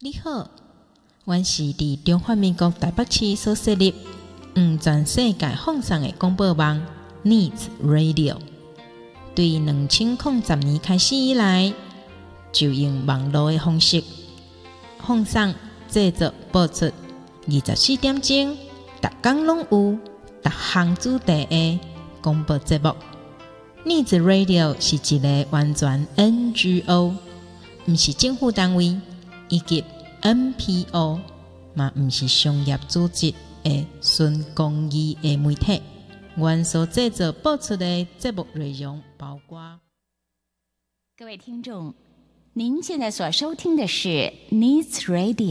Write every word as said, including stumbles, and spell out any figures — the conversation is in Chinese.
你好，阮是伫中华民国台北市所设立，向全世界放送的广播网 Needs Radio。对两千零十年开始以来，就用网络的方式放送、制作、播出二十四点钟，逐天拢有逐项主题的广播节目。Needs Radio 是一个完全 N G O， 不是政府单位，以及 N P O， 嘛不是商业组织的纯公益的媒体。阮所制作播出的节目内容包括。 各位听众，您现在所收听的是 Needs Radio。